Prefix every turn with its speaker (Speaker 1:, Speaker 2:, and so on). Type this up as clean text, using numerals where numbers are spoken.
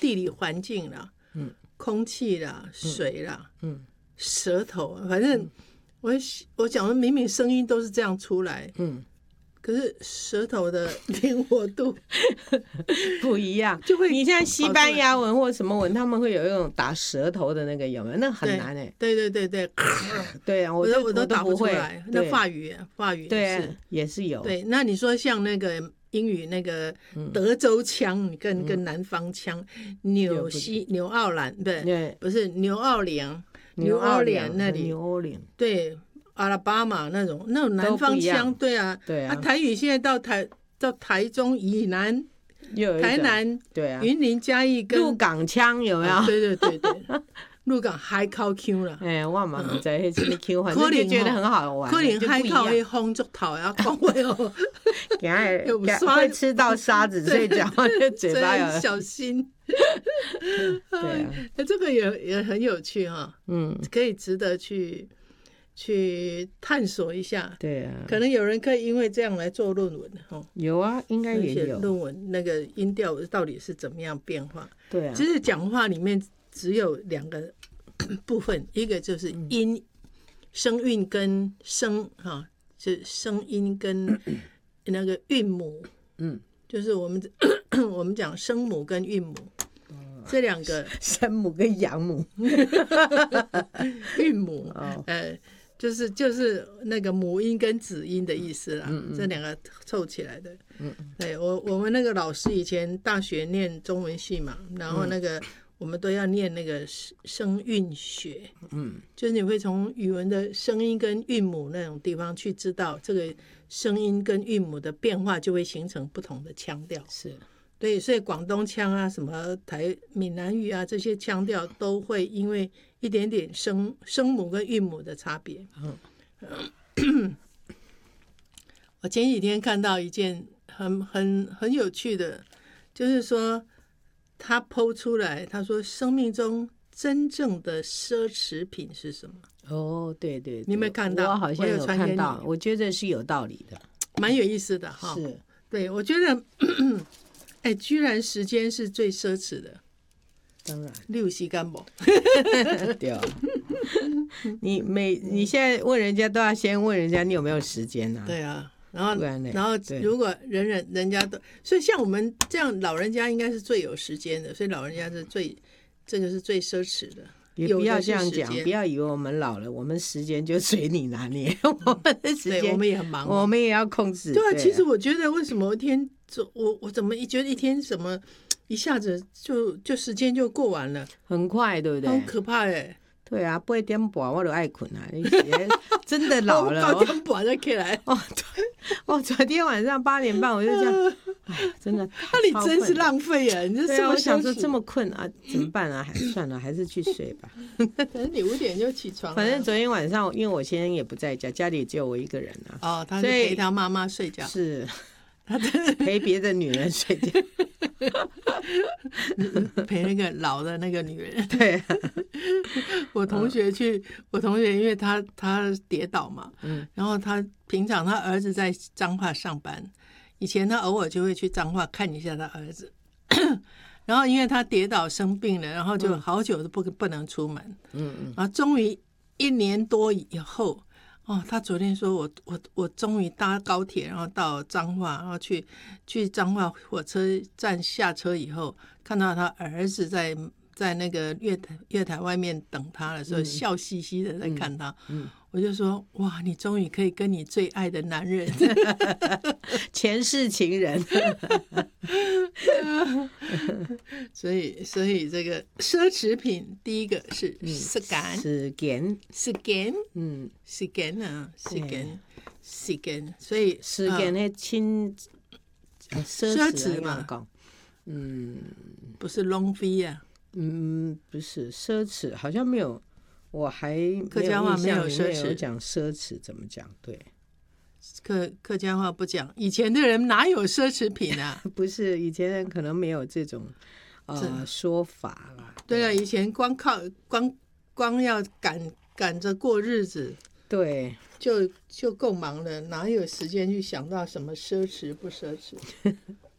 Speaker 1: 地理环境啦，空气啦，水啦，舌头，反正我讲的明明声音都是这样出来，可是舌头的灵活度
Speaker 2: 不一样，
Speaker 1: 就会
Speaker 2: 你像西班牙文或什么文，他们会有一种打舌头的那个，有没有？那很难哎。
Speaker 1: 对，
Speaker 2: 对啊，
Speaker 1: 我都打不出
Speaker 2: 会
Speaker 1: 来。那法语
Speaker 2: 对也是有。
Speaker 1: 对，那你说像那个英语那个德州腔，跟南方腔，纽奥良，对，不是纽奥良那里，对。阿拉巴马那种南方腔，对啊，台语现在到台中以南，台南，
Speaker 2: 对啊，
Speaker 1: 云林嘉义跟
Speaker 2: 鹿港腔有没有？
Speaker 1: 对，鹿港海口腔啦。
Speaker 2: 我嘛不知迄什么腔，反正就觉得很好玩。
Speaker 1: 可能海口迄风足头呀，讲话哦，
Speaker 2: 会吃到沙子，所以讲话就嘴巴要
Speaker 1: 小心。
Speaker 2: 对啊，
Speaker 1: 这个也很有趣哈，可以值得去探索一下，
Speaker 2: 对啊，
Speaker 1: 可能有人可以因为这样来做论文
Speaker 2: 有啊，应该也有
Speaker 1: 论文，那个音调到底是怎么样变化？
Speaker 2: 对啊，
Speaker 1: 其实讲话里面只有两个部分，一个就是音，声韵跟就是声音跟那个韵母，就是我们讲声母跟韵母。这两个
Speaker 2: 声母跟阳母，
Speaker 1: 韵母，就是那个母音跟子音的意思啦，这两个凑起来的。对，我们那个老师以前大学念中文系嘛，然后那个我们都要念那个声韵学，就是你会从语文的声音跟韵母那种地方去知道这个声音跟韵母的变化，就会形成不同的腔调。
Speaker 2: 是。
Speaker 1: 对，所以广东腔啊、什么闽南语啊，这些腔调都会因为一点点声母跟韵母的差别。我前几天看到一件很有趣的，就是说他PO出来，他说生命中真正的奢侈品是什么？
Speaker 2: 哦，对，
Speaker 1: 你有没有看到？
Speaker 2: 我好像有看到，我觉得是有道理的，
Speaker 1: 蛮有意思的哈。
Speaker 2: 是，
Speaker 1: 对，我觉得。居然时间是最奢侈的，
Speaker 2: 当然，
Speaker 1: 你有时间不？
Speaker 2: 对啊，你现在问人家都要先问人家你有没有时间啊？
Speaker 1: 对啊，然后如果人家都，所以像我们这样老人家应该是最有时间的，所以老人家是这个是最奢侈的。
Speaker 2: 也不要这样讲，不要以为我们老了，我们时间就随你拿捏，我们的时间
Speaker 1: 我们也很忙，
Speaker 2: 我们也要控制。
Speaker 1: 对啊，其实我觉得为什么一天我怎么觉得一天什么一下子就时间就过完了，
Speaker 2: 很快，对不对？
Speaker 1: 很可怕哎。
Speaker 2: 对啊，8点半我就爱困啊，真的老了。
Speaker 1: 9点半再起来。
Speaker 2: 对，昨天晚上8点半我就这样，真的。
Speaker 1: 那你真是浪费啊！你这
Speaker 2: 对啊，我想说这么困啊，怎么办啊？算了，还是去睡吧。
Speaker 1: 反正你5点就起床。
Speaker 2: 反正昨天晚上，因为我先生也不在家，家里只有我一个人啊。
Speaker 1: 他是陪他妈妈睡觉。
Speaker 2: 是。陪别的女人睡觉。
Speaker 1: 陪那个老的那个女人。
Speaker 2: 对。
Speaker 1: 我同学因为他跌倒嘛，然后平常他儿子在彰化上班，以前他偶尔就会去彰化看一下他儿子，然后因为他跌倒生病了，然后就好久都不能出门，然后终于1年多以后，他昨天说我终于搭高铁，然后到彰化，然后去彰化火车站下车以后，看到他儿子在那个月台外面等他的时候，笑嘻嘻的在看他，我就说哇，你终于可以跟你最爱的男人
Speaker 2: 前世情人。
Speaker 1: 所以这个奢侈品第一个是时间啊，时间，所以
Speaker 2: 时间的奢侈嘛，
Speaker 1: 不是浪费啊，
Speaker 2: 不是奢侈，好像没有，我还
Speaker 1: 客家话没有奢侈，
Speaker 2: 讲奢侈怎么讲？对，
Speaker 1: 客家话不讲，以前的人哪有奢侈品啊？
Speaker 2: 不是，以前人可能没有这种说法啦。
Speaker 1: 对啊，以前光要赶着过日子，
Speaker 2: 对，
Speaker 1: 就够忙了，哪有时间去想到什么奢侈不奢侈？